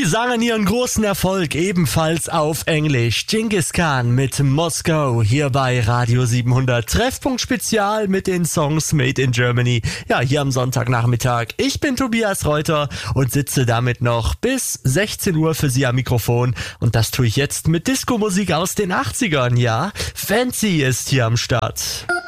Sie sangen ihren großen Erfolg ebenfalls auf Englisch. Genghis Khan mit Moskau hier bei Radio 700. Treffpunkt Spezial mit den Songs Made in Germany. Ja, hier am Sonntagnachmittag. Ich bin Tobias Reuter und sitze damit noch bis 16 Uhr für Sie am Mikrofon. Und das tue ich jetzt mit Disco-Musik aus den 80ern, ja. Fancy ist hier am Start.